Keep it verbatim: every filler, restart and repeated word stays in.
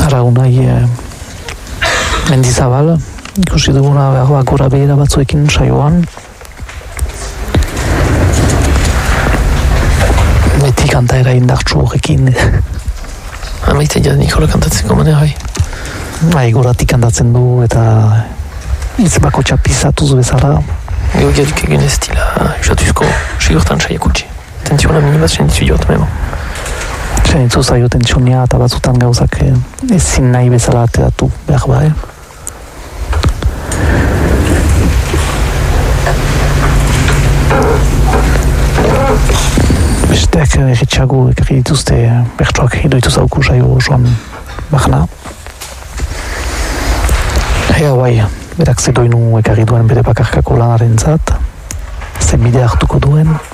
Ara unai e, Mendizabal, ikusi duguna behar gora behera batzuekin saioan. Beti kantaera indartsu horrekin. Amaite jada Nikola kantatzeko manera, bai. Bai, goratik kantatzen du eta hitz bako txapizatuz bezala. Geogiadik egin ez dila, jatuzko sigurtan saiak utzi. Tentsiola minibat sendizu jot, memo. Sendizu zaio tentsionia eta batzutan gauzak ezin nahi bezala ateratu behar bai. Besteak erretxago ekarri dituzte bertsoak idoitu zauku saio osoan bahana. Ea bai, berak zedoinu ekarri duen bere bakarkako lanaren zat, zen bide hartuko duen.